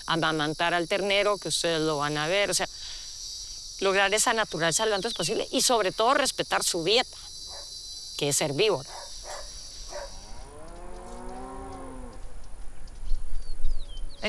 amamantar al ternero, que ustedes lo van a ver, o sea, lograr esa naturaleza lo antes posible y sobre todo respetar su dieta, que es herbívora.